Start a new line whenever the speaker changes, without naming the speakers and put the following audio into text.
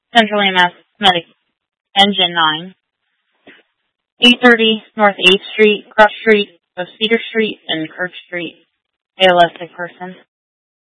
Central EMS Medic Engine 9. 830 North 8th Street, Cross Street of Cedar Street and Kirk Street. ALS sick person.